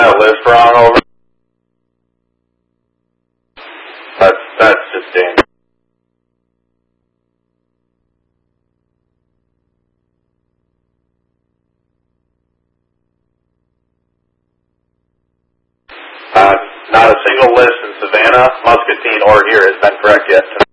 that list wrong over? That's just dangerous. Not a single list in Savannah, Muscatine, or here has been correct yet.